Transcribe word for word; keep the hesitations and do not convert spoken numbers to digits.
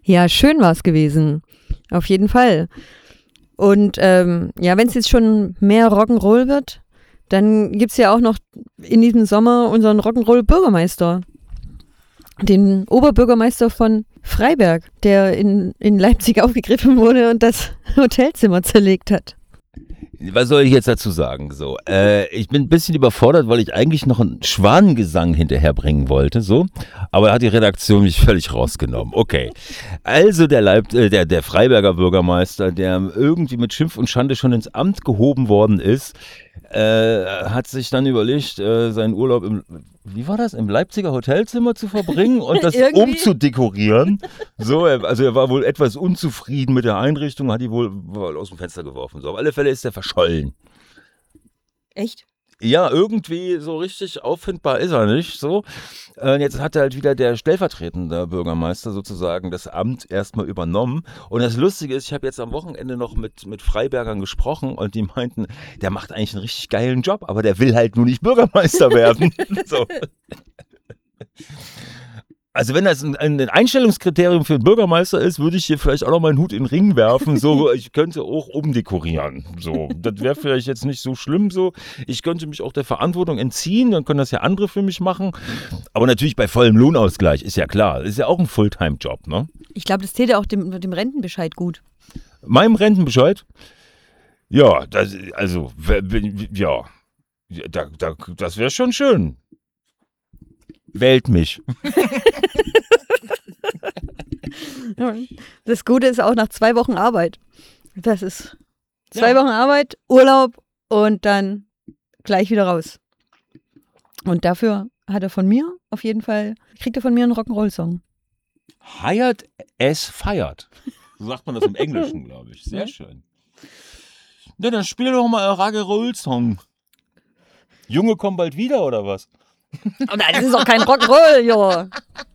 Ja, schön war es gewesen. Auf jeden Fall. Und ähm, ja, wenn es jetzt schon mehr Rock'n'Roll wird, dann gibt es ja auch noch in diesem Sommer unseren Rock'n'Roll-Bürgermeister. Den Oberbürgermeister von Freiberg, der in, in Leipzig aufgegriffen wurde und das Hotelzimmer zerlegt hat. Was soll ich jetzt dazu sagen? So, äh, ich bin ein bisschen überfordert, weil ich eigentlich noch einen Schwanengesang hinterherbringen wollte, so. Aber da hat die Redaktion mich völlig rausgenommen. Okay. Also der, Leip äh, der, der Freiberger Bürgermeister, der irgendwie mit Schimpf und Schande schon ins Amt gehoben worden ist, äh, hat sich dann überlegt, äh, seinen Urlaub im, wie war das, im Leipziger Hotelzimmer zu verbringen und das umzudekorieren. So, er, also er war wohl etwas unzufrieden mit der Einrichtung, hat die wohl, wohl aus dem Fenster geworfen. So, auf alle Fälle ist er verschollen. Echt? Ja, irgendwie so richtig auffindbar ist er nicht. So. Äh, jetzt hat halt wieder der stellvertretende Bürgermeister sozusagen das Amt erstmal übernommen. Und das Lustige ist, ich habe jetzt am Wochenende noch mit, mit Freibergern gesprochen und die meinten, der macht eigentlich einen richtig geilen Job, aber der will halt nur nicht Bürgermeister werden. So. Also wenn das ein, ein Einstellungskriterium für einen Bürgermeister ist, würde ich hier vielleicht auch noch meinen Hut in den Ring werfen. So, ich könnte auch umdekorieren. So, das wäre vielleicht jetzt nicht so schlimm. So, ich könnte mich auch der Verantwortung entziehen, dann können das ja andere für mich machen. Aber natürlich bei vollem Lohnausgleich, ist ja klar. Das ist ja auch ein Fulltime-Job, ne? Ich glaube, das täte auch dem, dem Rentenbescheid gut. Meinem Rentenbescheid? Ja, das, also, ja, da, da, das wäre schon schön. Wählt mich. Das Gute ist auch nach zwei Wochen Arbeit. Das ist zwei Ja. Wochen Arbeit, Urlaub und dann gleich wieder raus. Und dafür hat er von mir auf jeden Fall, kriegt er von mir einen Rock'n'Roll-Song. Hired as fired. So sagt man das im Englischen, glaube ich. Sehr Ja. schön. Na, dann spiel doch mal einen Rock'n'Roll-Song. Junge kommen bald wieder, oder was? Oh nein, das ist doch kein Rock'n'Roll, ja.